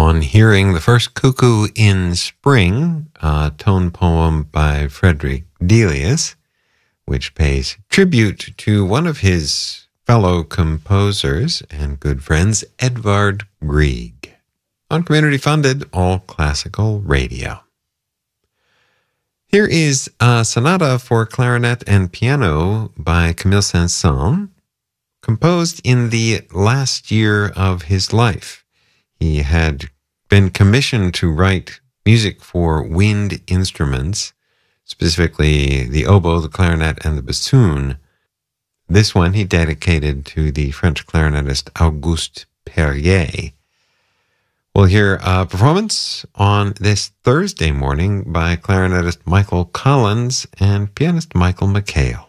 on hearing the first Cuckoo in Spring, a tone poem by Frederick Delius, which pays tribute to one of his fellow composers and good friends, Edvard Grieg, on community-funded all-classical radio. Here is a sonata for clarinet and piano by Camille Saint-Saëns, composed in the last year of his life. He had been commissioned to write music for wind instruments, specifically the oboe, the clarinet, and the bassoon. This one he dedicated to the French clarinetist Auguste Perrier. We'll hear a performance on this Thursday morning by clarinetist Michael Collins and pianist Michael McHale.